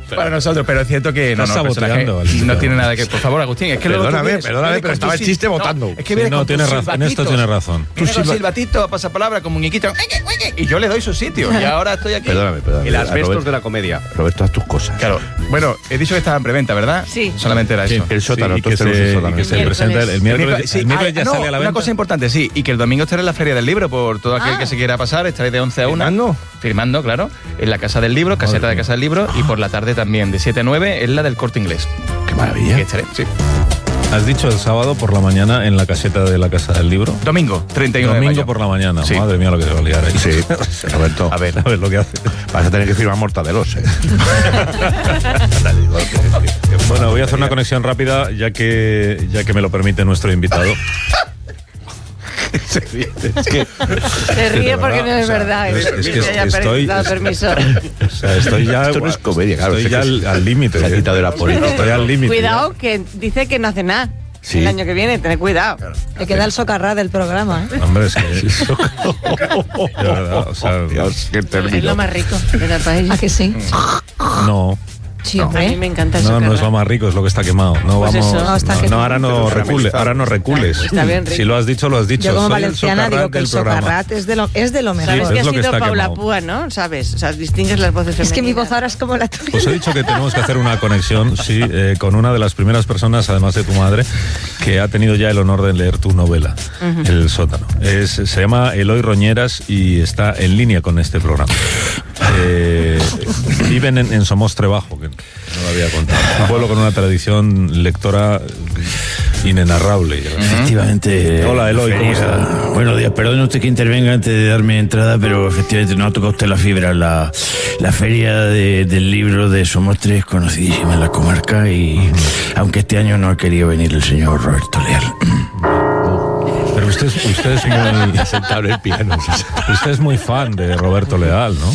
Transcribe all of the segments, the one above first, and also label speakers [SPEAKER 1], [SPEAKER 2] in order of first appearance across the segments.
[SPEAKER 1] para nosotros, pero es cierto que
[SPEAKER 2] Estás saboteando,
[SPEAKER 1] no tiene nada que... Por favor, Agustín, es que
[SPEAKER 3] Perdóname, pero estaba el chiste votando.
[SPEAKER 1] Es que vienes con
[SPEAKER 2] tienes razón, en esto tienes razón.
[SPEAKER 1] Viene con silbatito, pasapalabra, con muñequito, y yo le doy su sitio, y ahora estoy aquí.
[SPEAKER 3] Perdóname.
[SPEAKER 4] El asbestos de la comedia.
[SPEAKER 3] Roberto, haz tus cosas.
[SPEAKER 1] Claro, bueno, he dicho que estaba en preventa, ¿verdad?
[SPEAKER 5] Sí.
[SPEAKER 1] Solamente era eso.
[SPEAKER 3] El sótano,
[SPEAKER 2] Sí, y que
[SPEAKER 3] entonces tenemos el sótano.
[SPEAKER 2] que se presenta el miércoles.
[SPEAKER 1] Sí,
[SPEAKER 2] El miércoles ya sale a la venta.
[SPEAKER 1] Una cosa importante, sí, y que el domingo estaré en la Feria del Libro, por todo aquel que se quiera pasar, estaré de 11 a 1. Firmando, claro, en la Casa del Libro, caseta de Casa del Libro, y por la tarde también, de 7 a 9, en la del Corte Inglés.
[SPEAKER 3] Qué maravilla.
[SPEAKER 1] Que estaré, sí.
[SPEAKER 2] Has dicho el sábado por la mañana en la caseta de la Casa del Libro.
[SPEAKER 1] Domingo, 31 de
[SPEAKER 2] Domingo
[SPEAKER 1] mayo.
[SPEAKER 2] por la mañana.
[SPEAKER 1] Sí.
[SPEAKER 2] Madre mía lo que se va a liar ahí.
[SPEAKER 3] Sí, Roberto.
[SPEAKER 2] A ver lo que hace.
[SPEAKER 3] Vas a tener que firmar mortadelos,
[SPEAKER 2] Bueno, voy a hacer una conexión rápida ya que me lo permite nuestro invitado.
[SPEAKER 5] Se ríe porque no es verdad.
[SPEAKER 2] Es que
[SPEAKER 5] estoy... dado permiso.
[SPEAKER 2] O sea, estoy ya...
[SPEAKER 3] Esto no es comedia, claro.
[SPEAKER 2] Estoy ya al límite.
[SPEAKER 3] Se ha quitado de la política.
[SPEAKER 2] Estoy al límite.
[SPEAKER 5] Cuidado, que dice que no hace nada.
[SPEAKER 3] Sí.
[SPEAKER 5] El año que viene, tened cuidado.
[SPEAKER 6] Le queda el socarrá del programa, ¿eh?
[SPEAKER 2] Hombre, es que... De verdad, o sea...
[SPEAKER 3] Dios, qué
[SPEAKER 5] Es
[SPEAKER 3] término.
[SPEAKER 5] lo más rico de la paella.
[SPEAKER 6] ¿A que sí?
[SPEAKER 2] No.
[SPEAKER 6] Sí,
[SPEAKER 5] A
[SPEAKER 6] hombre.
[SPEAKER 5] mí me encanta el
[SPEAKER 2] No,
[SPEAKER 5] socarrá.
[SPEAKER 2] no es lo más rico, es lo que está quemado. No
[SPEAKER 5] Pues
[SPEAKER 2] vamos.
[SPEAKER 5] eso.
[SPEAKER 6] No, está quemado.
[SPEAKER 2] Ahora no recules. Ahora no recules.
[SPEAKER 5] Está bien rico.
[SPEAKER 2] Si lo has dicho, lo has dicho.
[SPEAKER 6] Yo como
[SPEAKER 2] Soy el
[SPEAKER 6] valenciana
[SPEAKER 2] socarrat
[SPEAKER 6] digo que el
[SPEAKER 2] del programa.
[SPEAKER 6] socarrat es de lo mejor.
[SPEAKER 5] Sabes
[SPEAKER 2] Sí,
[SPEAKER 5] que
[SPEAKER 2] es
[SPEAKER 5] ha
[SPEAKER 2] lo que
[SPEAKER 5] sido
[SPEAKER 2] está
[SPEAKER 5] Paula
[SPEAKER 2] quemado.
[SPEAKER 5] Púa, ¿no? ¿Sabes? O sea, distingues las voces femeninas.
[SPEAKER 6] Es que mi voz ahora es como la tuya.
[SPEAKER 2] Os he dicho que tenemos que hacer una conexión, sí, con una de las primeras personas, además de tu madre, que ha tenido ya el honor de leer tu novela, El sótano. Se llama Eloy Roñeras y está en línea con este programa. Viven en Somostre Bajo, que no lo había contado. Un pueblo con una tradición lectora inenarrable.
[SPEAKER 7] Efectivamente.
[SPEAKER 2] Hola, Eloy, ¿cómo está?
[SPEAKER 7] Buenos días, perdone usted que intervenga antes de darme entrada, pero efectivamente no ha tocado usted la fibra. La feria del libro de Somostre es conocidísima en la comarca y aunque este año no ha querido venir el señor Roberto Leal.
[SPEAKER 2] Pero usted es muy aceptable el piano. Usted es muy fan de Roberto Leal, ¿no?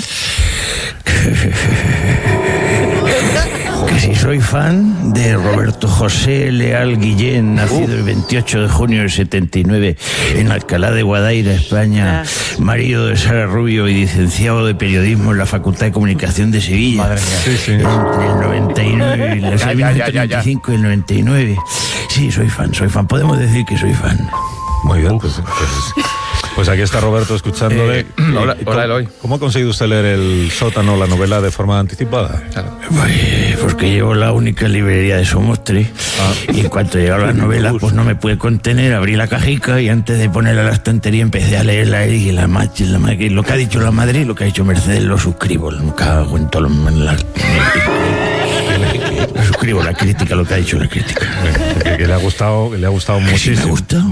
[SPEAKER 7] Que si soy fan de Roberto José Leal Guillén, nacido el 28 de junio del 79 en Alcalá de Guadaira, España, marido de Sara Rubio y licenciado de periodismo en la Facultad de Comunicación de Sevilla.
[SPEAKER 1] Madre mía.
[SPEAKER 2] Sí, sí.
[SPEAKER 7] Entre el 99 y el 1995 y el 99. Sí, soy fan. Podemos decir que soy fan.
[SPEAKER 2] Muy bien, pues aquí está Roberto escuchándole.
[SPEAKER 1] Hola, Eloy.
[SPEAKER 2] ¿Cómo ha conseguido usted leer El sótano, la novela, de forma anticipada?
[SPEAKER 7] Pues porque llevo la única librería de Somostre y en cuanto llegaron las novelas pues no me pude contener, abrí la cajica y antes de ponerla a la estantería empecé a leerla y lo que ha dicho la madre y lo que ha dicho Mercedes lo suscribo, lo suscribo, la crítica, lo que ha dicho la crítica.
[SPEAKER 2] Que le ha gustado muchísimo.
[SPEAKER 7] ¿Me ha gustado?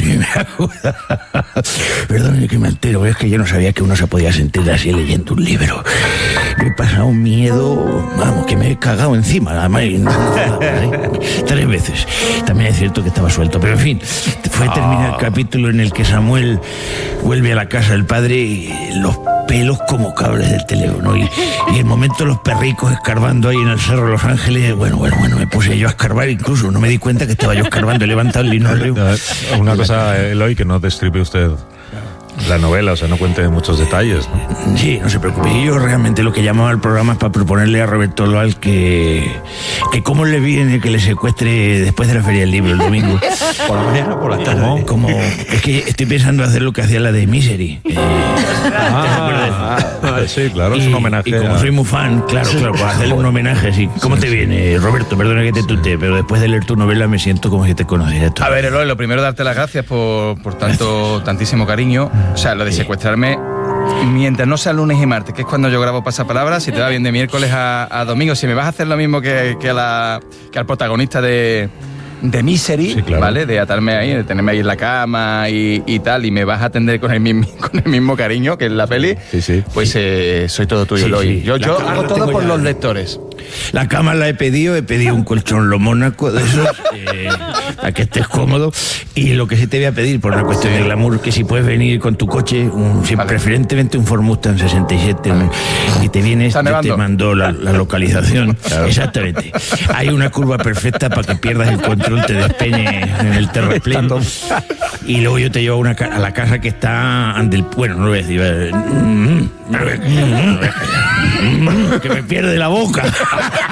[SPEAKER 7] Perdón, que me altero, es que yo no sabía que uno se podía sentir así leyendo un libro. Me he pasado un miedo, vamos, que me he cagado encima, además, 3 veces. También es cierto que estaba suelto, pero en fin, fue terminar el capítulo en el que Samuel vuelve a la casa del padre y los pelos como cables del teléfono y el momento los perricos escarbando ahí en el Cerro de Los Ángeles, bueno, me puse yo a escarbar, incluso no me di cuenta que estaba yo escarbando, he levantado el linóleo.
[SPEAKER 2] Una cosa, Eloy, que no destripe usted la novela, o sea, no cuente muchos detalles, ¿no?
[SPEAKER 7] Sí, no se preocupe. Yo realmente lo que llamaba al programa es para proponerle a Roberto Leal que cómo le viene que le secuestre después de la Feria del Libro el domingo.
[SPEAKER 3] ¿Por la mañana o por la tarde?
[SPEAKER 7] Como es que estoy pensando hacer lo que hacía la de Misery.
[SPEAKER 2] Sí, claro, es un homenaje.
[SPEAKER 7] Y como soy muy fan, claro, para hacerle un homenaje así. ¿Cómo te viene, Roberto? Perdona que te tutee, pero después de leer tu novela me siento como si te conociera todo.
[SPEAKER 1] A ver, Eloy, lo primero darte las gracias por tantísimo cariño. O sea, lo de secuestrarme, mientras no sea lunes y martes, que es cuando yo grabo Pasapalabra, si te va bien de miércoles a domingo, si me vas a hacer lo mismo que al protagonista de Misery,
[SPEAKER 2] sí, claro,
[SPEAKER 1] ¿vale? De atarme ahí, de tenerme ahí en la cama y tal, y me vas a atender con el mismo cariño que en la peli,
[SPEAKER 3] sí.
[SPEAKER 1] Pues soy todo tuyo, Eloy.
[SPEAKER 7] Sí.
[SPEAKER 1] Yo hago todo por los lectores.
[SPEAKER 7] La cama la he pedido un colchón lo mónaco de esos, para que estés cómodo. Y lo que sí te voy a pedir, por una cuestión de glamour, que si puedes venir con tu coche, preferentemente un Ford Mustang 67, y te vienes, yo te mando la localización. Claro. Exactamente. Hay una curva perfecta para que pierdas el control, te despeñes en el terraplén. Y luego yo te llevo a la casa que está ante el... Bueno, no lo voy a decir. Que me pierde la boca.